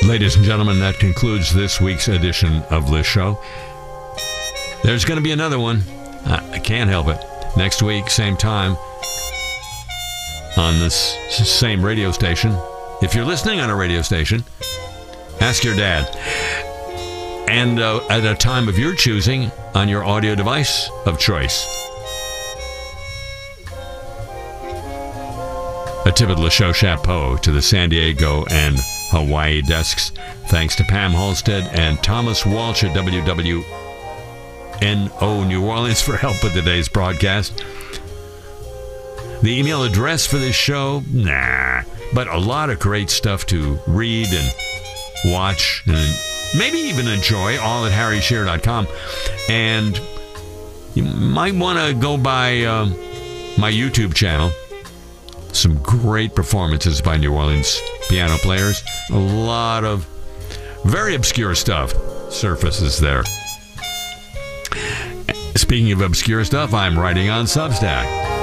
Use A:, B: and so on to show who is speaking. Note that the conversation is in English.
A: Ladies and gentlemen, that concludes this week's edition of the show. There's going to be another one. I can't help it. Next week, same time, on this same radio station. If you're listening on a radio station, ask your dad. And at a time of your choosing on your audio device of choice. A tip of LeShow Chapeau to the San Diego and Hawaii desks. Thanks to Pam Halstead and Thomas Walsh at WWNO New Orleans for help with today's broadcast. The email address for this show? But a lot of great stuff to read and watch and maybe even enjoy, all at harryshearer.com. And you might want to go by my YouTube channel. Some great performances by New Orleans piano players. A lot of very obscure stuff surfaces there. Speaking of obscure stuff, I'm writing on Substack.